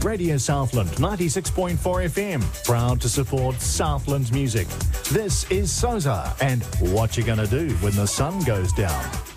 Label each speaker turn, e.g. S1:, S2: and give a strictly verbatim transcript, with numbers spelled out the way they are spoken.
S1: Radio Southland ninety-six point four F M, proud to support Southland music. This is Soza and What You Gonna Do When the Sun Goes Down.